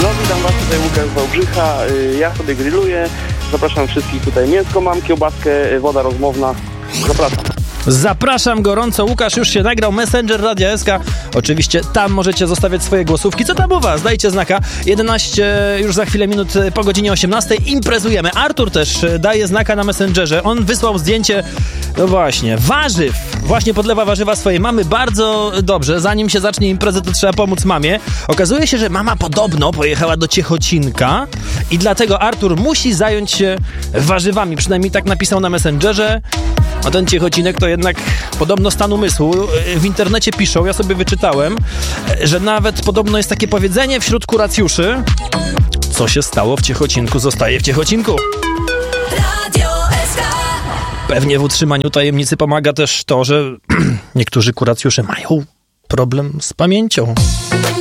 No witam was, tutaj Łukasz z Wałbrzycha, ja sobie grilluję, zapraszam wszystkich tutaj, mięsko mam, kiełbaskę, woda rozmowna, zapraszam. Zapraszam gorąco, Łukasz już się nagrał, Messenger Radia SK, oczywiście tam możecie zostawiać swoje głosówki. Co tam u was? Dajcie znaka. 11 już za chwilę minut po godzinie 18 imprezujemy. Artur też daje znaka na Messengerze, on wysłał zdjęcie, no właśnie, warzyw, właśnie podlewa warzywa swojej mamy, bardzo dobrze, zanim się zacznie imprezę, to trzeba pomóc mamie. Okazuje się, że mama podobno pojechała do Ciechocinka i dlatego Artur musi zająć się warzywami, przynajmniej tak napisał na Messengerze. A ten Ciechocinek to jednak podobno stan umysłu. W internecie piszą, ja sobie wyczytałem, że nawet podobno jest takie powiedzenie wśród kuracjuszy: co się stało w Ciechocinku, zostaje w Ciechocinku. Pewnie w utrzymaniu tajemnicy pomaga też to, że niektórzy kuracjusze mają problem z pamięcią.